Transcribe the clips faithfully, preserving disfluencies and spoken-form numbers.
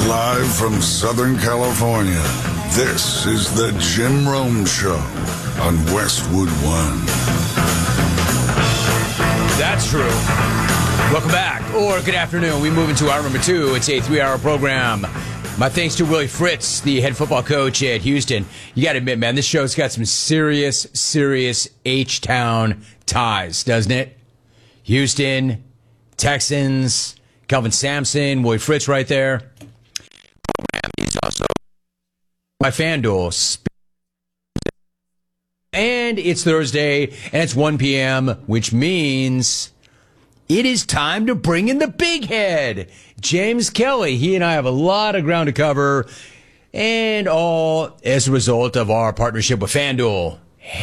Live from Southern California, this is the Jim Rome Show on Westwood One. That's true. Welcome back, or good afternoon. We move into hour number two. It's a three-hour program. My thanks to Willie Fritz, the head football coach at Houston. You got to admit, man, this show's got some serious, serious H-Town ties, doesn't it? Houston, Texans, Kelvin Sampson, Willie Fritz right there. He's also by FanDuel. And it's Thursday, and it's one p.m., which means it is time to bring in the big head, James Kelly. He and I have a lot of ground to cover, and all as a result of our partnership with FanDuel.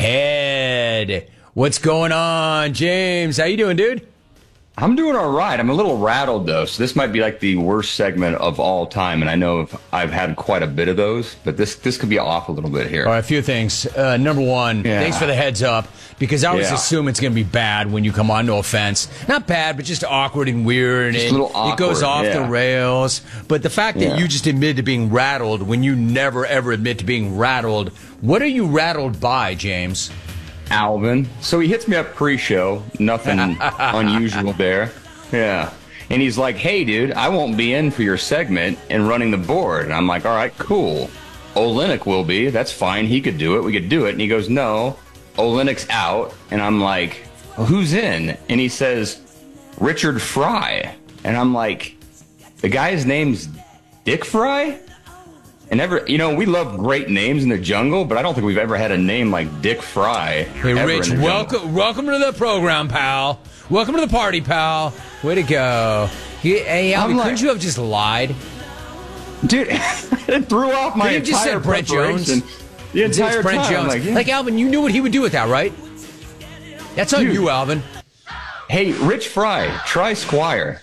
Head, what's going on, James? How you doing, dude? I'm doing all right. I'm a little rattled, though, so this might be like the worst segment of all time, and I know I've had quite a bit of those, but this this could be off a little bit here. All right, a few things. Uh, number one, yeah. Thanks for the heads up, because I always yeah. assume it's going to be bad when you come on, no offense. Not bad, but just awkward and weird. Just and a little awkward. It goes off yeah. the rails. But the fact that yeah. you just admitted to being rattled when you never, ever admit to being rattled, what are you rattled by, James? Alvin. So he hits me up pre-show. Nothing unusual there. Yeah. And he's like, hey, dude, I won't be in for your segment and running the board. And I'm like, all right, cool. Olenek will be. That's fine. He could do it. We could do it. And he goes, no, Olenek's out. And I'm like, well, who's in? And he says, Richard Fry. And I'm like, the guy's name's Dick Fry? And ever, you know, we love great names in the jungle, but I don't think we've ever had a name like Dick Fry. Hey, Rich, welcome, welcome to the program, pal. Welcome to the party, pal. Way to go. You, hey, Alvin, couldn't like, you have just lied? Dude, it threw off my you entire just said Brett Jones? The entire Brett time. Jones. Like, yeah. like, Alvin, you knew what he would do with that, right? That's on Dude. you, Alvin. Hey, Rich Fry, try Squire.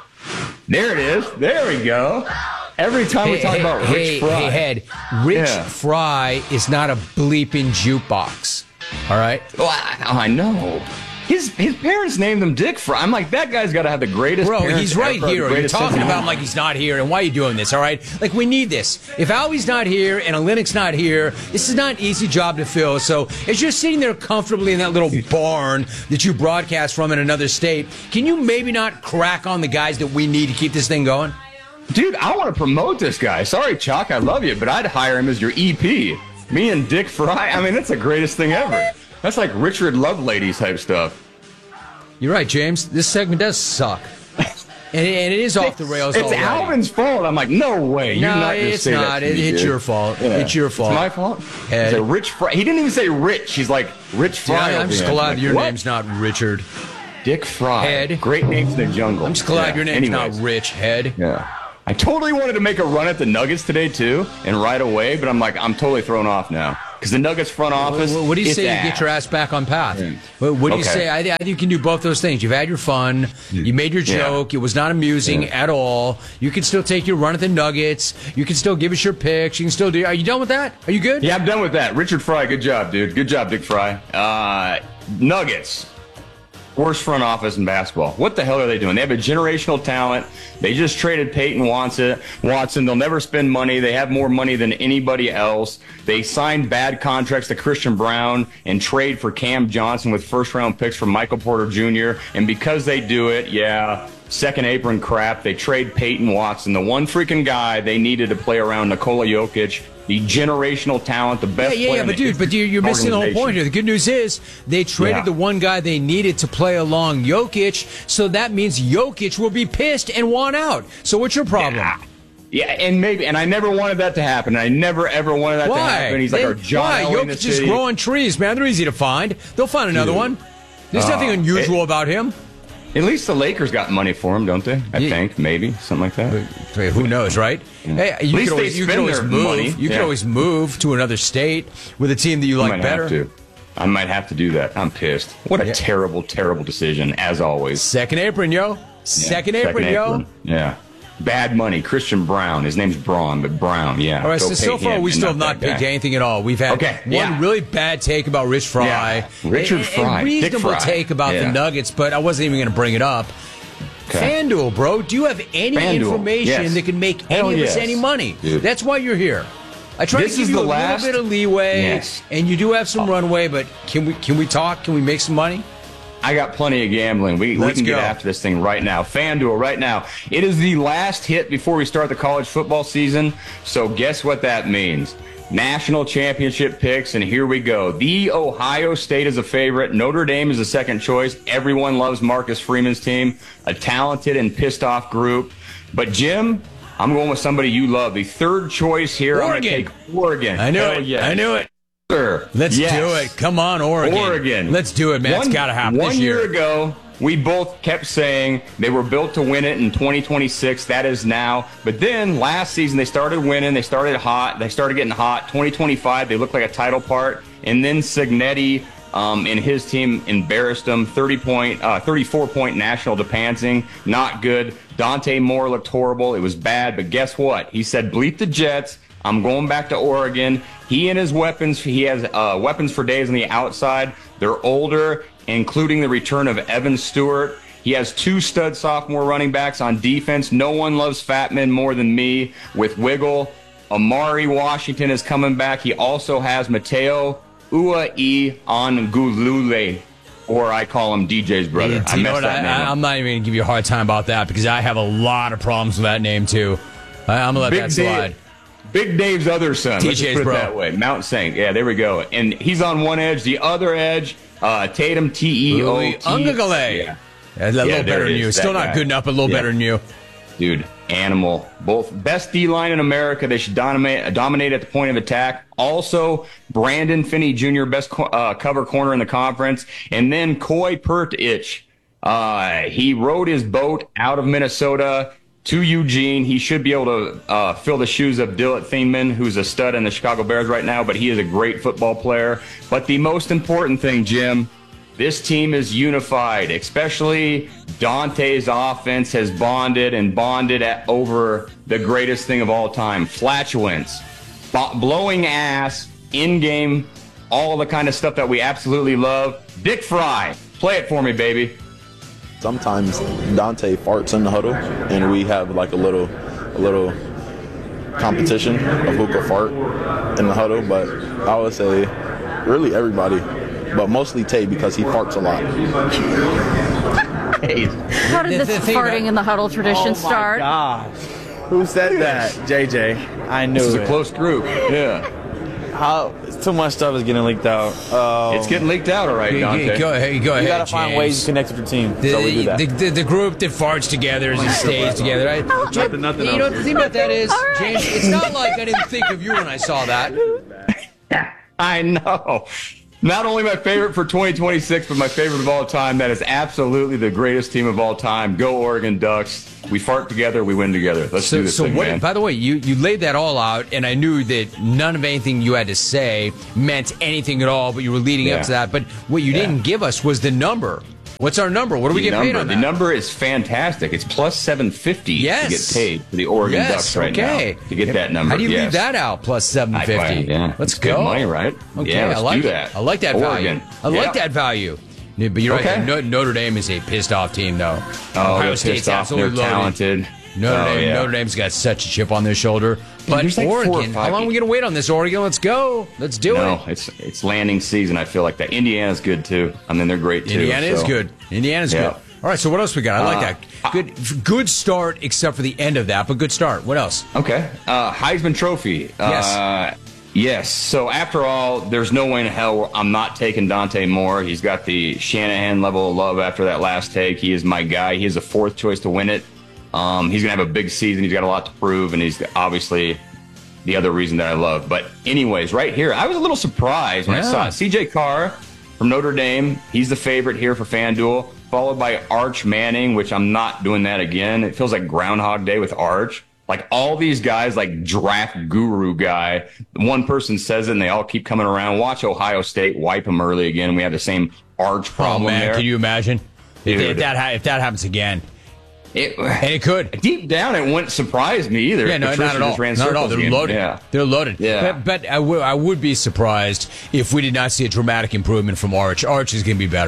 There it is. There we go. Every time hey, we talk hey, about Rich hey, Fry. Hey, Head, Rich yeah. Fry is not a bleeping jukebox. All right? Well, I, I know. His his parents named him Dick Fry. I'm like, that guy's got to have the greatest Bro, parents he's right ever, here. You're talking about him like he's not here, and why are you doing this, all right? Like, we need this. If Albie's not here and Olenek's not here, this is not an easy job to fill. So as you're sitting there comfortably in that little barn that you broadcast from in another state, can you maybe not crack on the guys that we need to keep this thing going? Dude, I want to promote this guy. Sorry, Chuck, I love you, but I'd hire him as your E P. Me and Dick Fry, I mean, that's the greatest thing ever. That's like Richard Lovelady type stuff. You're right, James. This segment does suck. and, and it is off the rails It's already. Alvin's fault. I'm like, no way. You're no, not gonna it's say not. That to me, it's dude. your fault. Yeah. It's your fault. It's my fault? Ed. It's a Rich Fry. He didn't even say Rich. He's like, Rich Fry. Yeah, I'm just glad like, your what? name's not Richard. Dick Fry. Head. Great names in the jungle. I'm just glad yeah. your name's Anyways. not Rich, Head. Yeah. I totally wanted to make a run at the Nuggets today, too, and right away, but I'm like, I'm totally thrown off now. Because the Nuggets front office, What, what do you say ass. you get your ass back on path? Yeah. What, what do okay. you say? I, I think you can do both those things. You've had your fun. You made your joke. Yeah. It was not amusing yeah. at all. You can still take your run at the Nuggets. You can still give us your picks. You can still do. Are you done with that? Are you good? Yeah, I'm done with that. Richard Fry, good job, dude. Good job, Dick Fry. Uh, Nuggets. Worst front office in basketball. What the hell are they doing? They have a generational talent. They just traded Peyton Watson. Watson. They'll never spend money. They have more money than anybody else. They signed bad contracts to Christian Brown and trade for Cam Johnson with first-round picks from Michael Porter Junior And because they do it, yeah, second apron crap. They trade Peyton Watson, the one freaking guy they needed to play around Nikola Jokic, the generational talent, the best yeah, yeah, player yeah, in but the dude, but you're, you're missing the whole point here. The good news is they traded Yeah. the one guy they needed to play along Jokic, so that means Jokic will be pissed and want out. So what's your problem? Yeah. Yeah, and maybe, and I never wanted that to happen. I never ever wanted that why? to happen. He's like they, our John Why? Elway in the Jokic is city. growing trees, man. They're easy to find. They'll find another Dude. one. There's Uh, nothing unusual it, about him. At least the Lakers got money for him, don't they? I Yeah. think maybe something like that. But, who knows, right? Yeah. Hey, At you least could always, they you could spend always their move. money. You Yeah. could always move to another state with a team that you I like might better. have to. I might have to do that. I'm pissed. What a Yeah. terrible, terrible decision, as always. Second apron, yo. Yeah, Second apron, yo. apron. Yeah. Bad money. Christian Brown. His name's Braun, but Brown. Yeah. All right, Go so, so pay far him we and still have not that guy. picked anything at all. We've had Okay, one yeah. really bad take about Rich Fry. Yeah. Richard a, Fry. A reasonable Dick Fry. take about Yeah. the Nuggets, but I wasn't even going to bring it up. Okay. FanDuel, bro. Do you have any FanDuel, information yes. that can make Hell any yes. of us any money? Dude. That's why you're here. I try This to give is you the a last- little bit of leeway, Yes. and you do have some Oh. runway, but can we can we talk? Can we make some money? I got plenty of gambling. We, we Let's can go. get after this thing right now. FanDuel right now. It is the last hit before we start the college football season. So guess what that means? National championship picks, and here we go. The Ohio State is a favorite. Notre Dame is a second choice. Everyone loves Marcus Freeman's team, a talented and pissed off group. But Jim, I'm going with somebody you love. The third choice here, I'm going to Oregon. take Oregon. I knew Hell it. yes. I knew it. Sir. Let's Yes. do it. Come on, Oregon. Oregon. Let's do it, man. One, it's got to happen One this year. year ago, we both kept saying they were built to win it in twenty twenty-six. That is now. But then last season, they started winning. They started hot. They started getting hot. twenty twenty-five, they looked like a title part. And then Signetti um, and his team embarrassed them. thirty point, uh, thirty-four point national to Pansing. Not good. Dante Moore looked horrible. It was bad. But guess what? He said, bleep the Jets. I'm going back to Oregon. He and his weapons, he has uh, weapons for days on the outside. They're older, including the return of Evan Stewart. He has two stud sophomore running backs on defense. No one loves fat men more than me with Wiggle. Amari Washington is coming back. He also has Mateo Ua'i-Ongulule, or I call him D J's brother. Yeah, I you know messed what? that I, name I, up. I'm not even going to give you a hard time about that because I have a lot of problems with that name, too. I, I'm going to let that Dave- slide. Big Dave's other son. Let's just T J's put it bro. that way. Mount Saint. Yeah, there we go. And he's on one edge. The other edge, uh, Tatum, T E O T. Ungagale. Yeah. A little Yeah, there better it than is, you. that Still not guy. good enough, but a little Yeah. better than you. Dude, animal. Both best D-line in America. They should dominate, dominate at the point of attack. Also, Brandon Finney Junior, best co- uh, cover corner in the conference. And then Koi Pertich. Uh, he rode his boat out of Minnesota to Eugene. He should be able to uh, fill the shoes of Dillett Thieneman, who's a stud in the Chicago Bears right now, but he is a great football player. But the most important thing, Jim, this team is unified, especially Dante's offense has bonded and bonded at, over the greatest thing of all time, flatulence, b- blowing ass, in-game, all the kind of stuff that we absolutely love. Dick Fry, play it for me, baby. Sometimes Dante farts in the huddle, and we have like a little, a little competition of who could fart in the huddle. But I would say, really everybody, but mostly Tay because he farts a lot. Hey, How did The- this the thing farting about- in the huddle tradition start? Gosh. Who said that? J J. I knew this is a it. close group. Yeah. How, too much stuff is getting leaked out. Uh, It's getting leaked out, all right, Go, Dante. go ahead. Go ahead. you gotta find James. ways to connect with your team. The, so we do that. the, the, the group that farts together as it stays together. I, Nothing- nothing you know else. what the thing about that is, All right. James? It's not like I didn't think of you when I saw that. I know. Not only my favorite for twenty twenty-six, but my favorite of all time. That is absolutely the greatest team of all time. Go Oregon Ducks. We fart together, we win together. Let's So, do this so thing, what? man. By the way, you, you laid that all out, and I knew that none of anything you had to say meant anything at all. But you were leading Yeah. up to that. But what you Yeah. didn't give us was the number. What's our number? What do we the get number, paid on the that? number is fantastic. It's plus seven fifty Yes. to get paid for the Oregon yes, Ducks right okay. now. To get that number. How do you yes. leave that out? Plus seven I- fifty. yeah, Let's it's go. good money, right? Okay, Yeah, let's I like do it. that. I like that Oregon. value. I like Yep. that value. Yeah, but you're Okay. right. No, Notre Dame is a pissed off team, though. Oh, Ohio they're State's pissed off. absolutely They're loaded. talented. Notre, Oh, Dame, yeah. Notre Dame's got such a chip on their shoulder. But there's like four or Oregon, how five- long are we going to wait on this, Oregon? Let's go. Let's do No, it. it's it's landing season. I feel like that. Indiana's good too. I mean, they're great too. Indiana is so. good. Indiana's Yeah. good. All right, so what else we got? I like Uh, that. Good good start, except for the end of that, but good start. What else? Okay. Uh, Heisman Trophy. Yes. Uh, yes. So after all, there's no way in hell I'm not taking Dante Moore. He's got the Shanahan level of love after that last take. He is my guy. He is a fourth choice to win it. Um, he's going to have a big season. He's got a lot to prove, and he's obviously the other reason that I love. But anyways, right here, I was a little surprised when Yeah. I saw it. C J Carr from Notre Dame. He's the favorite here for FanDuel, followed by Arch Manning, which I'm not doing that again. It feels like Groundhog Day with Arch. Like all these guys, like draft guru guy, one person says it and they all keep coming around. Watch Ohio State wipe them early again. We have the same Arch Oh, problem man, there. can you imagine? If, Dude. if, that, ha- if that happens again. It, And it could. deep down, it wouldn't surprise me either. Yeah, no, Patricia not at all. just ran Not at all. circles They're again. loaded. Yeah. They're loaded. Yeah. But, but I, w- I would be surprised if we did not see a dramatic improvement from Arch. Arch is going to be better.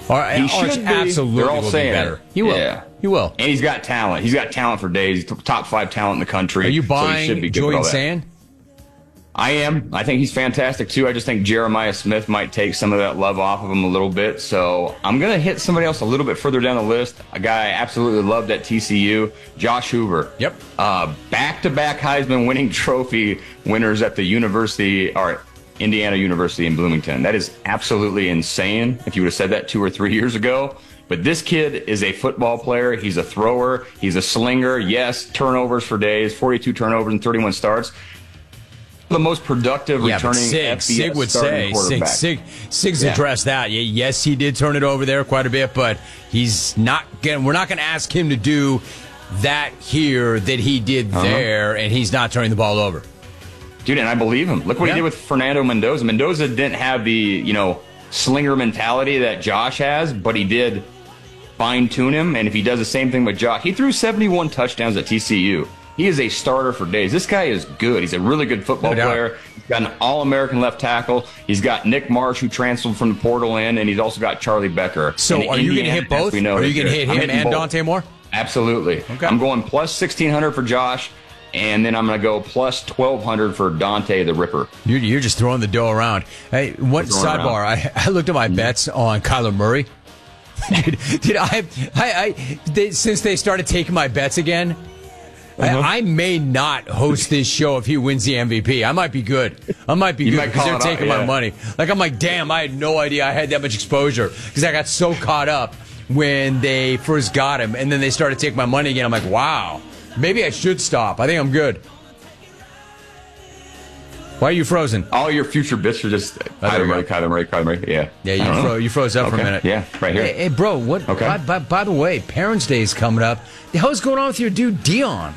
Or, He Arch should be. absolutely They're all will saying be better. it. He will. Yeah. He will. And he's got talent. He's got talent for days. He's top five talent in the country. Are you so he should buying be good with all Jordan that. Sand? I am. I think he's fantastic, too. I just think Jeremiah Smith might take some of that love off of him a little bit. So I'm going to hit somebody else a little bit further down the list. A guy I absolutely loved at T C U, Josh Hoover. Yep. Uh, back-to-back Heisman winning trophy winners at the University, or Indiana University in Bloomington. That is absolutely insane if you would have said that two or three years ago. But this kid is a football player. He's a thrower. He's a slinger. Yes, turnovers for days, forty-two turnovers and thirty-one starts. The most productive Yeah, but returning Sig, F B S Sig would starting say, Sig, quarterback. Sig, Sig's Yeah. addressed that. Yeah, yes, he did turn it over there quite a bit, but he's not going we're not going to ask him to do that here that he did Uh-huh. there, and he's not turning the ball over. Dude, and I believe him. Look what Yeah. he did with Fernando Mendoza. Mendoza didn't have the, you know, slinger mentality that Josh has, but he did fine-tune him, and if he does the same thing with Josh, he threw seventy-one touchdowns at T C U. He is a starter for days. This guy is good. He's a really good football No doubt. player. He's got an All-American left tackle. He's got Nick Marsh, who transferred from the portal in, and he's also got Charlie Becker. So And are you going to Indiana, hit both? as we know, Are you is going to good. hit I'm him hitting and both. Dante Moore? Absolutely. Okay. I'm going plus sixteen hundred for Josh, and then I'm going to go plus twelve hundred for Dante the Ripper. You're, you're just throwing the dough around. Hey, one Throwing sidebar. I, I looked at my bets on Kyler Murray. Dude, dude, I, I, I they, since they started taking my bets again, Uh-huh. I, I may not host this show if he wins the M V P. I might be good. I might be You good might because call they're it out, taking my yeah. money. Like, I'm like, damn, I had no idea I had that much exposure because I got so caught up when they first got him, and then they started taking my money again. I'm like, wow, maybe I should stop. I think I'm good. Why are you frozen? All your future bits are just there Kyler you Murray, go. Kyler Murray, Kyler Murray. Yeah. Yeah, I you, don't know. fro- you froze up for a Okay. minute. Yeah, right here. Hey, hey, bro, what? Okay. By, by, by the way, Parents' Day is coming up. The hell's going on with your dude Dion?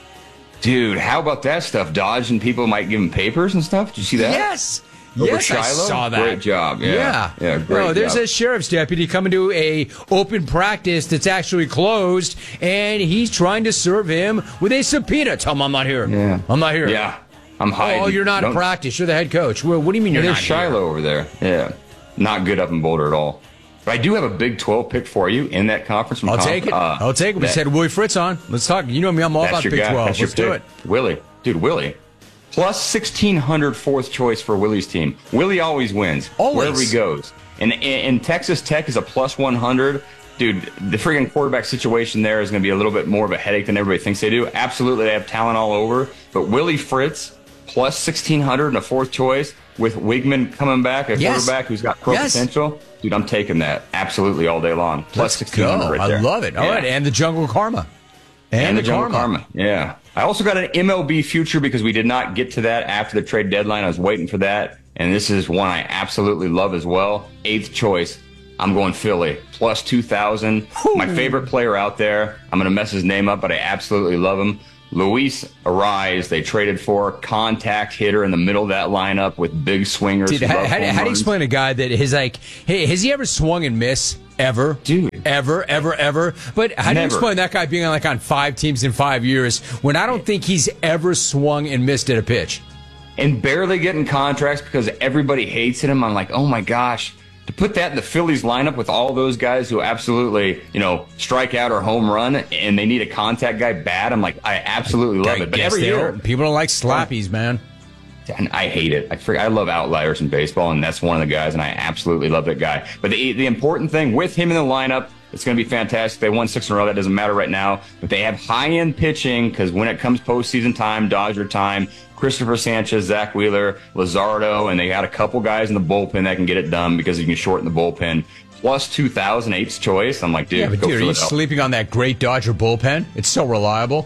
Dude, how about that stuff? Dodge and people might give him papers and stuff. Did you see that? Yes. Over Yes, I Shiloh? saw that. Great job. Yeah. Yeah. Yeah, great No, there's job. a sheriff's deputy coming to a open practice that's actually closed, and he's trying to serve him with a subpoena. Tell him I'm not here. Yeah. I'm not here. Yeah. I'm hiding. Oh, you're not Don't- at practice. You're the head coach. Well, what do you mean you're There's not Shiloh here? over there. Yeah. Not good up in Boulder at all. But I do have a Big twelve pick for you in that conference. From I'll Conf- take it. uh, I'll take it. We that- just had Willie Fritz on. Let's talk. You know me. I'm all That's about your Big guy. twelve. That's your Let's do pick. it. Willie. Dude, Willie. Plus sixteen hundred fourth choice for Willie's team. Willie always wins. Always. Wherever he goes. And, and, and Texas Tech is a plus one hundred. Dude, the freaking quarterback situation there is going to be a little bit more of a headache than everybody thinks they do. Absolutely, they have talent all over. But Willie Fritz, plus sixteen hundred and a fourth choice with Wigman coming back, a Yes. quarterback who's got pro Yes. potential. Dude, I'm taking that absolutely all day long. Plus Let's sixteen go. hundred right there. I love it. All Yeah. right, and the Jungle Karma. And, And, the, Jungle Karma. Karma. Yeah. I also got an M L B future because we did not get to that after the trade deadline. I was waiting for that. And this is one I absolutely love as well. Eighth choice. I'm going Philly. Plus two thousand. My favorite player out there. I'm going to mess his name up, but I absolutely love him. Luis Arise. They traded for contact hitter in the middle of that lineup with big swingers. Dude, who how, love how, home how do you runs. explain a guy that is like, hey, has he ever swung and miss? Ever? Dude. Ever, ever, ever? But how do you Never. explain that guy being like on five teams in five years when I don't think he's ever swung and missed at a pitch? And barely getting contracts because everybody hates him. I'm like, oh my gosh. To put that in the Phillies lineup with all those guys who absolutely, you know, strike out or home run and they need a contact guy bad, I'm like, I absolutely love I it. But guess every they year, don't- people don't like slappies, man. and I hate it. I forget, I love outliers in baseball, and that's one of the guys, and I absolutely love that guy. But the the important thing with him in the lineup, it's going to be fantastic. They won six in a row. That doesn't matter right now. But they have high-end pitching because when it comes postseason time, Dodger time, Christopher Sanchez, Zach Wheeler, Lazardo, and they got a couple guys in the bullpen that can get it done because you can shorten the bullpen. Plus two thousand, eighth choice. I'm like, dude, Yeah, but go dude, are you Philadelphia. sleeping on that great Dodger bullpen? It's so reliable.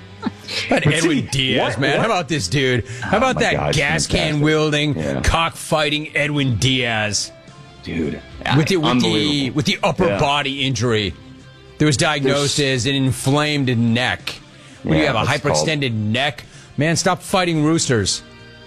But Edwin see, Diaz, what- man. what- How about this dude? How about my that God, gas can fantastic. wielding, Yeah. cockfighting Edwin Diaz Dude, with the with the unbelievable. with the upper Yeah. body injury that was diagnosed as an inflamed neck? When you Yeah, have a that's called- hyperextended neck, man, stop fighting roosters.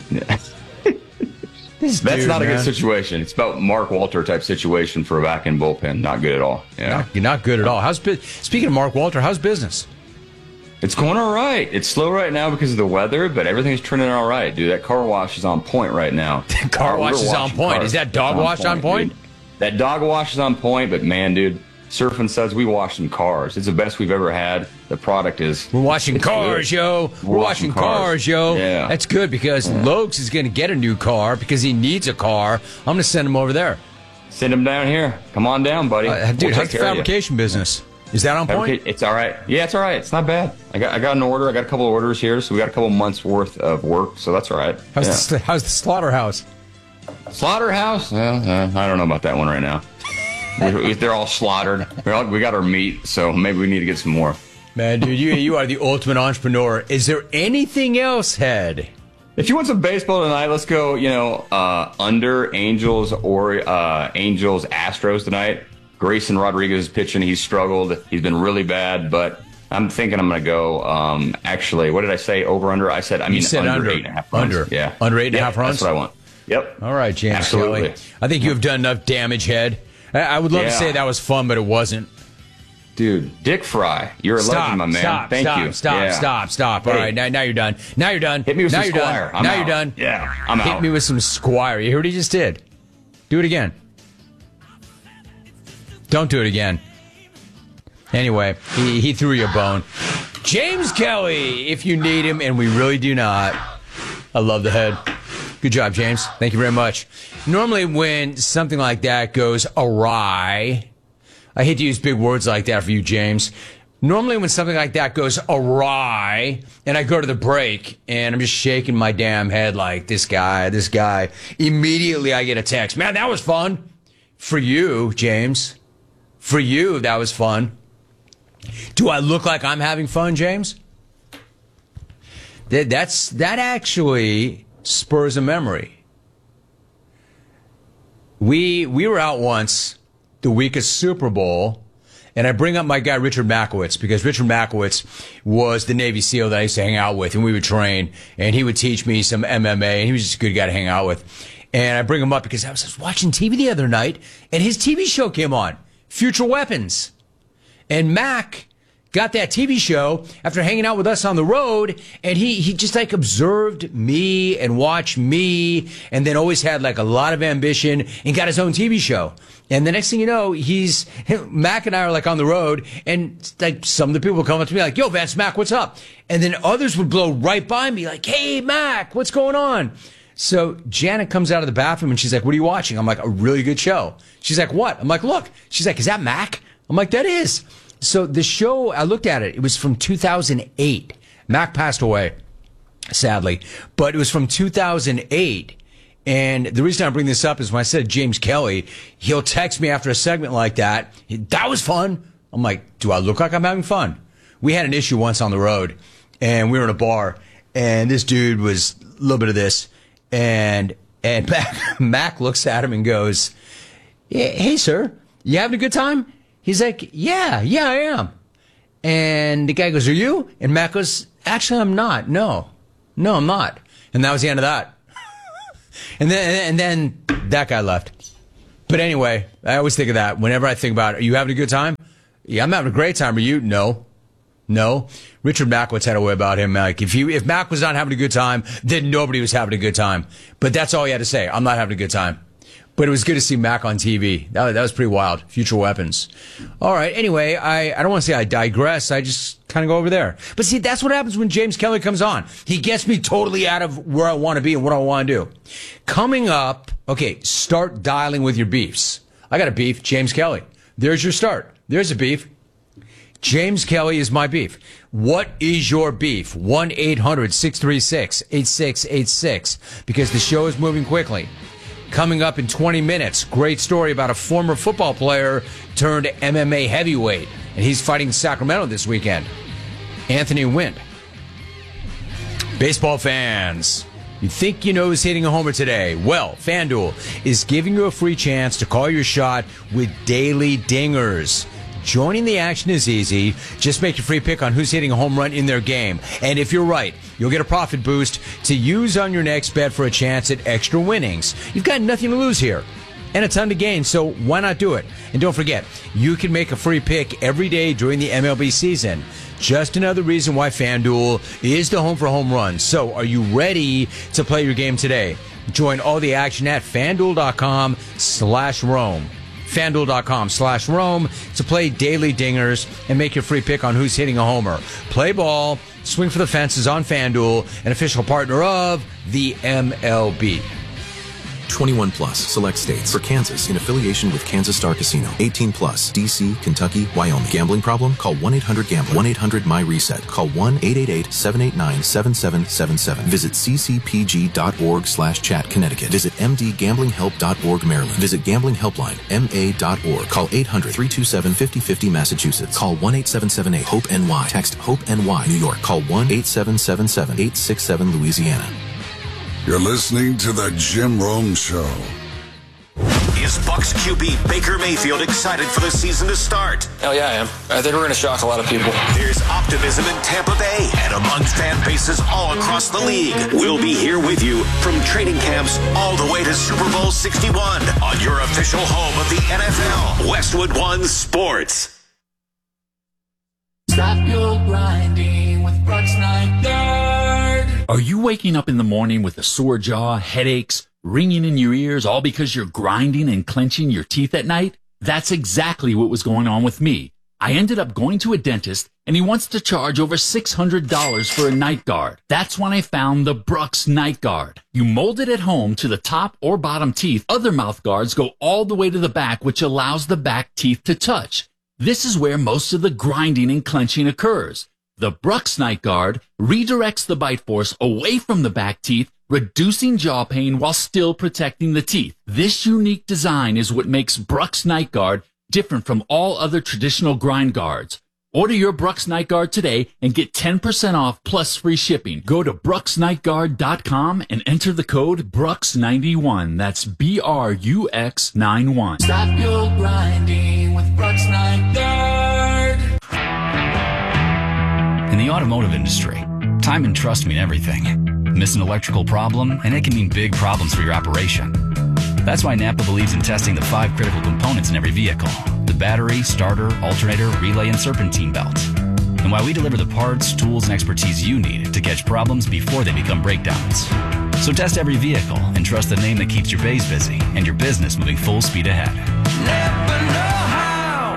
This That's dude, not a man. good situation. It's about Mark Walter type situation for a back end bullpen. Not good at all. Yeah. Not, you're not good at all. How's bu- speaking of Mark Walter? How's business? It's going all right. It's slow right now because of the weather, but everything's turning all right, dude. That car wash is on point right now. Car Uh, wash we're is on washing point. cars. Is that dog It's wash on point? dude. That dog wash is on point, but man, dude, Surf and Suds, we wash some cars. It's the best we've ever had. The product is... We're washing cars, good. yo. We're, We're washing, washing cars. cars, yo. Yeah. That's good because yeah. Lokes is going to get a new car because he needs a car. I'm going to send him over there. Send him down here. Come on down, buddy. Uh, dude, we'll how's the fabrication business? Is that on point? It's all right. Yeah, it's all right. It's not bad. I got I got an order. I got a couple of orders here, so we got a couple months worth of work, so that's all right. How's, yeah. the, how's the slaughterhouse? Slaughterhouse? Well, uh, I don't know about that one right now. They're all slaughtered. We're all, we got our meat, so maybe we need to get some more. Man, dude, you you are the ultimate entrepreneur. Is there anything else, Head? If you want some baseball tonight, let's go, you know, uh, under Angels or uh, Angels Astros tonight. Grayson Rodriguez is pitching. He's struggled. He's been really bad, but I'm thinking I'm going to go, um, actually, what did I say? Over, under? I said, I mean, said under, under eight and a half runs. Under. Yeah. Under eight and yeah, a half runs? That's what I want. Yep. All right, James Absolutely. Kelly. I think you have done enough damage, Head. I, I would love yeah. to say that was fun, but it wasn't. Dude, Dick Fry, you're a stop, legend, my man. Stop, Thank stop, you. Stop, yeah. stop, stop. All hey. right, now, now you're done. Now you're done. Hit me with now some you're Squire. Done. I'm now out. you're done. Yeah, I'm Hit out. me with some Squire. You heard what he just did. Do it again. Don't do it again. Anyway, he, he threw you a bone. James Kelly, if you need him, and we really do not. I love the Head. Good job, James. Thank you very much. Normally, when something like that goes awry, I hate to use big words like that for you, James. Normally, when something like that goes awry, and I go to the break, and I'm just shaking my damn head like, this guy, this guy, immediately I get a text. Man, that was fun. For you, James. For you, that was fun. Do I look like I'm having fun, James? That, that's, that actually spurs a memory. We, we were out once the week of Super Bowl, and I bring up my guy Richard Makowitz because Richard Makowitz was the Navy SEAL that I used to hang out with, and we would train, and he would teach me some M M A, and he was just a good guy to hang out with. And I bring him up because I was just watching T V the other night, and his T V show came on, Future Weapons. And Mac got that T V show after hanging out with us on the road, and he, he just like observed me and watched me, and then always had like a lot of ambition and got his own T V show. And the next thing you know, he's, Mac and I are like on the road, and like some of the people would come up to me like, yo, Vance Mac, what's up? And then others would blow right by me like, hey, Mac, what's going on? So Janet comes out of the bathroom and she's like, what are you watching? I'm like, a really good show. She's like, what? I'm like, look. She's like, is that Mac? I'm like, that is. So the show, I looked at it. It was from two thousand eight. Mac passed away, sadly. But it was from two thousand eight. And the reason I bring this up is when I said James Kelly, he'll text me after a segment like that. That was fun. I'm like, do I look like I'm having fun? We had an issue once on the road, and we were in a bar, and this dude was a little bit of this. And and Mac, Mac looks at him and goes, hey, sir, you having a good time? He's like, yeah, yeah, I am. And the guy goes, are you? And Mac goes, actually, I'm not. No, no, I'm not. And that was the end of that. and then and then that guy left. But anyway, I always think of that. Whenever I think about, are you having a good time? Yeah, I'm having a great time. Are you? No. No. Richard Makowitz had a way about him. Like, if you, if Mac was not having a good time, then nobody was having a good time. But that's all he had to say. I'm not having a good time. But it was good to see Mac on T V. That, that was pretty wild. Future Weapons. All right. Anyway, I, I don't want to say I digress. I just kind of go over there. But see, that's what happens when James Kelly comes on. He gets me totally out of where I want to be and what I want to do. Coming up, okay, start dialing with your beefs. I got a beef, James Kelly. There's your start. There's a beef. James Kelly is my beef. What is your beef? one eight hundred six three six eight six eight six. Because the show is moving quickly. Coming up in twenty minutes, great story about a former football player turned M M A heavyweight. And he's fighting Sacramento this weekend. Anthony Wynn. Baseball fans, you think you know who's hitting a homer today? Well, FanDuel is giving you a free chance to call your shot with daily dingers. Joining the action is easy. Just make your free pick on who's hitting a home run in their game. And if you're right, you'll get a profit boost to use on your next bet for a chance at extra winnings. You've got nothing to lose here and a ton to gain, so why not do it? And don't forget, you can make a free pick every day during the M L B season. Just another reason why FanDuel is the home for home runs. So are you ready to play your game today? Join all the action at FanDuel.com slash Rome. FanDuel.com slash Rome to play daily dingers and make your free pick on who's hitting a homer. Play ball, swing for the fences on FanDuel, an official partner of the M L B. twenty-one plus, select states. For Kansas, in affiliation with Kansas Star Casino. eighteen plus, D C, Kentucky, Wyoming. Gambling problem? Call one eight hundred gambler. one eight hundred M Y reset. Call one eight eight eight, seven eight nine, seven seven seven seven. Visit c c p g dot org slash chat Connecticut. Visit m d gambling help dot org Maryland. Visit Gambling Helpline, m a dot org. Call eight hundred, three two seven, five oh five oh Massachusetts. Call one eight seven seven eight, hope N Y. Text HOPE-NY, New York. Call one eight seven seven seven, eight six seven Louisiana. You're listening to The Jim Rome Show. Is Bucks Q B Baker Mayfield excited for the season to start? Hell yeah, I am. I think we're going to shock a lot of people. There's optimism in Tampa Bay and among fan bases all across the league. We'll be here with you from training camps all the way to Super Bowl sixty-one on your official home of the N F L, Westwood One Sports. Stop your grinding with Brooks Nygaard. Are you waking up in the morning with a sore jaw, headaches, ringing in your ears, all because you're grinding and clenching your teeth at night? That's exactly what was going on with me. I ended up going to a dentist, and he wants to charge over six hundred dollars for a night guard. That's when I found the Brooks Night Guard. You mold it at home to the top or bottom teeth. Other mouth guards go all the way to the back, which allows the back teeth to touch. This is where most of the grinding and clenching occurs. The Brooks Night Guard redirects the bite force away from the back teeth, reducing jaw pain while still protecting the teeth. This unique design is what makes Brooks Night Guard different from all other traditional grind guards. Order your Brooks Night Guard today and get ten percent off plus free shipping. Go to brooks night guard dot com and enter the code Brooks ninety-one. That's B R U X ninety-one. Stop your grinding with Brooks Nygaard. In the automotive industry, time and trust mean everything. Miss an electrical problem, and it can mean big problems for your operation. That's why Napa believes in testing the five critical components in every vehicle: the battery, starter, alternator, relay, and serpentine belt. And why we deliver the parts, tools, and expertise you need to catch problems before they become breakdowns. So test every vehicle and trust the name that keeps your bays busy and your business moving full speed ahead. Never know how.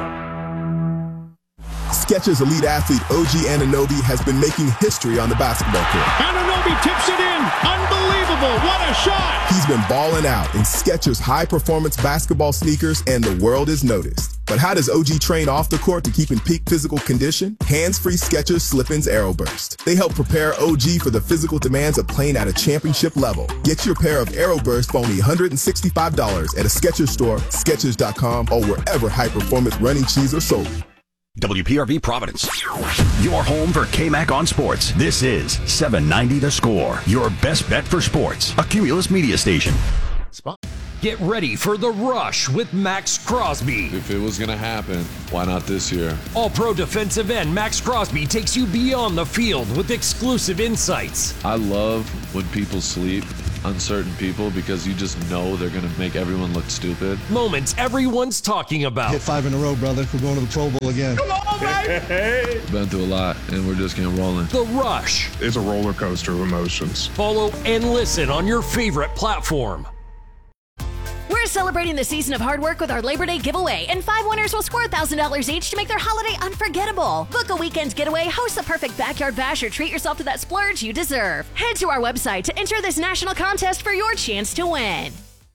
Skechers elite athlete O G Anunoby has been making history on the basketball court. Anunoby tips it in. Unbelievable. What a shot. He's been balling out in Skechers high-performance basketball sneakers, and the world has noticed. But how does O G train off the court to keep in peak physical condition? Hands-free Skechers Slip-ins AeroBurst. They help prepare O G for the physical demands of playing at a championship level. Get your pair of AeroBurst for only one hundred sixty-five dollars at a Skechers store, Skechers dot com, or wherever high-performance running shoes are sold. W P R V Providence, your home for K-Mac on sports. This is seven ninety The Score, your best bet for sports. A Cumulus media station. Get ready for The Rush with Max Crosby. If it was going to happen, why not this year? All-pro defensive end Max Crosby takes you beyond the field with exclusive insights. I love when people sleep on certain people because you just know they're going to make everyone look stupid. Moments everyone's talking about. Hit five in a row, brother. We're going to the Pro Bowl again. Come on, baby! Been through a lot, and we're just getting rolling. The Rush. It's a roller coaster of emotions. Follow and listen on your favorite platform. We're celebrating the season of hard work with our Labor Day giveaway, and five winners will score one thousand dollars each to make their holiday unforgettable. Book a weekend getaway, host the perfect backyard bash, or treat yourself to that splurge you deserve. Head to our website to enter this national contest for your chance to win.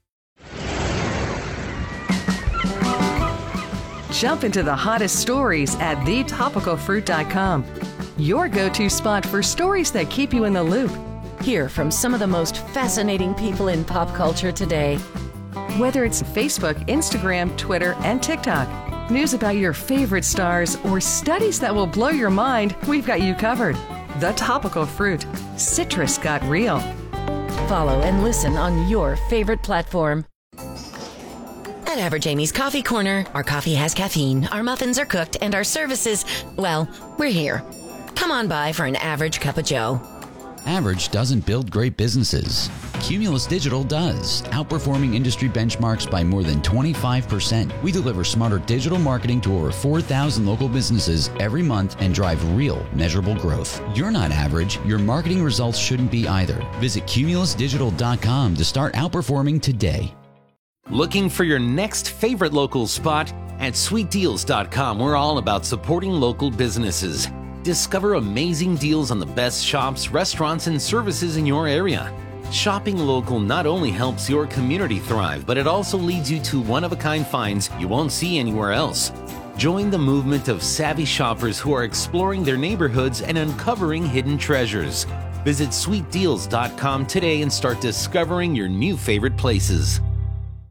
Jump into the hottest stories at the topical fruit dot com. Your go-to spot for stories that keep you in the loop. Hear from some of the most fascinating people in pop culture today. Whether it's Facebook, Instagram, Twitter, and TikTok, news about your favorite stars, or studies that will blow your mind, we've got you covered. The Topical Fruit. Citrus got real. Follow and listen on your favorite platform. At Average Amy's Coffee Corner, our coffee has caffeine, our muffins are cooked, and our services, well, we're here. Come on by for an average cup of joe. Average doesn't build great businesses. Cumulus Digital does, outperforming industry benchmarks by more than twenty-five percent. We deliver smarter digital marketing to over four thousand local businesses every month and drive real, measurable growth. You're not average. Your marketing results shouldn't be either. Visit cumulus digital dot com to start outperforming today. Looking for your next favorite local spot? At sweet deals dot com, we're all about supporting local businesses. Discover amazing deals on the best shops, restaurants, and services in your area. Shopping local not only helps your community thrive, but it also leads you to one-of-a-kind finds you won't see anywhere else. Join the movement of savvy shoppers who are exploring their neighborhoods and uncovering hidden treasures. Visit sweet deals dot com today and start discovering your new favorite places.